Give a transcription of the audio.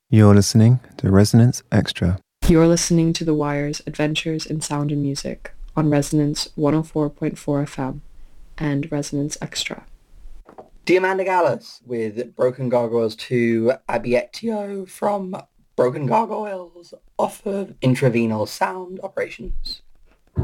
You're listening to Resonance Extra. You're listening to The Wire's Adventures in Sound and Music on Resonance 104.4 FM and Resonance Extra. Diamanda Gallis with Broken Gargoyles 2 Abietio from Broken Gargoyles off of Intravenous Sound Operations.